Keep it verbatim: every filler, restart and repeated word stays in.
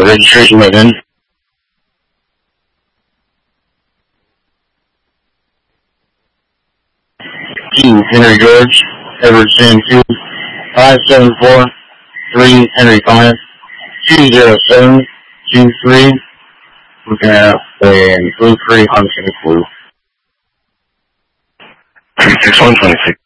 The registration was in. King Henry George, Edward Sam two, five seven four, three Henry five, two zero seven, two three. Looking at a Blue Creek Huntington Blue. three six one, twenty-six.